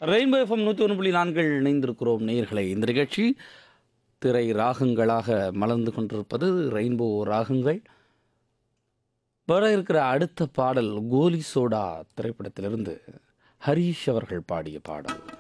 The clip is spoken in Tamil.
ரெயின்போ எஃப்எம் 101.4 இணைந்திருக்கிறோம் நேயர்களை. இந்த நிகழ்ச்சி திரை ராகங்களாக மலர்ந்து கொண்டிருப்பது ரெயின்போ ராகங்கள். வர இருக்கிற அடுத்த பாடல் கோலி சோடா திரைப்படத்திலிருந்து ஹரீஷ் அவர்கள் பாடிய பாடல்.